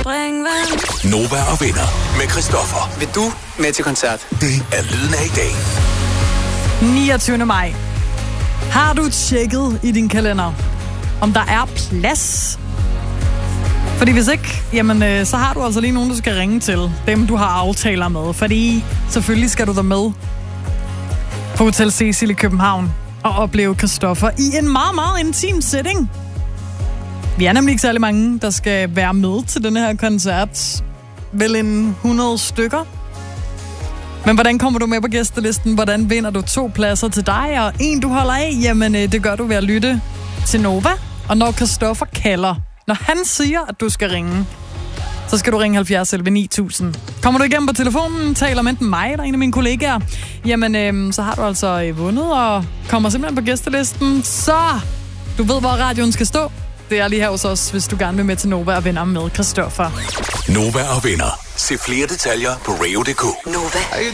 springvand. Nova og Venner med Christoffer. Vil du med til koncert? Det er lyden af i dag. 29. maj. Har du tjekket i din kalender, om der er plads? Fordi hvis ikke, jamen, så har du altså lige nogen, du skal ringe til. Dem, du har aftaler med. Fordi selvfølgelig skal du der med på Hotel Cecil i København og opleve Christoffer i en meget, meget intim setting. Vi er nemlig ikke særlig mange, der skal være med til den her koncert. Vel en 100 stykker. Men hvordan kommer du med på gæstelisten? Hvordan vinder du 2 pladser til dig? Og en, du holder af, jamen det gør du ved at lytte til Nova. Og når Christoffer kalder, når han siger, at du skal ringe, så skal du ringe 70 11 9000. Kommer du igennem på telefonen, taler med enten mig eller en af mine kollegaer, jamen så har du altså vundet og kommer simpelthen på gæstelisten. Så du ved, hvor radioen skal stå. Det er lige her hos os, hvis du gerne vil med til Nova og Venner med Christoffer. Nova og Venner. Se flere detaljer på radio.dk. Nova.